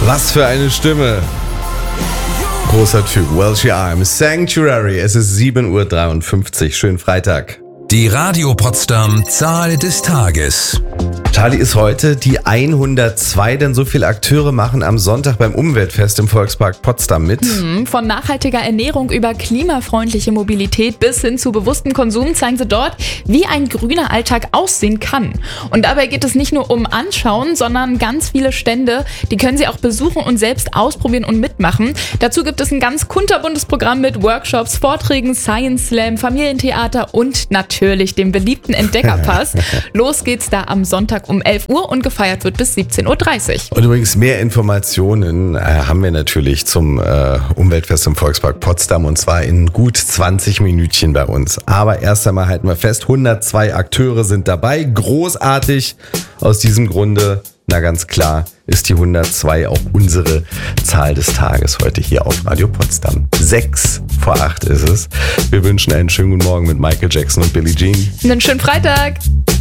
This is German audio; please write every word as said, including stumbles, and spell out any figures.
Was für eine Stimme. Großer Typ. Welsh Arms. Sanctuary. Es ist sieben Uhr dreiundfünfzig. Schönen Freitag. Die Radio Potsdam Zahl des Tages. Charlie, ist heute die hundertzwei, denn so viele Akteure machen am Sonntag beim Umweltfest im Volkspark Potsdam mit. Hm, von nachhaltiger Ernährung über klimafreundliche Mobilität bis hin zu bewusstem Konsum zeigen sie dort, wie ein grüner Alltag aussehen kann. Und dabei geht es nicht nur um Anschauen, sondern ganz viele Stände, die können Sie auch besuchen und selbst ausprobieren und mitmachen. Dazu gibt es ein ganz kunterbuntes Programm mit Workshops, Vorträgen, Science Slam, Familientheater und natürlich dem beliebten Entdeckerpass. Los geht's da am Sonntag um elf Uhr und gefeiert wird bis siebzehn Uhr dreißig. Und übrigens mehr Informationen äh, haben wir natürlich zum äh, Umweltfest im Volkspark Potsdam und zwar in gut zwanzig Minütchen bei uns. Aber erst einmal halten wir fest, hundertzwei Akteure sind dabei. Großartig. Aus diesem Grunde, na ganz klar, ist die hundertzwei auch unsere Zahl des Tages heute hier auf Radio Potsdam. Sechs vor acht ist es. Wir wünschen einen schönen guten Morgen mit Michael Jackson und Billie Jean. Einen schönen Freitag.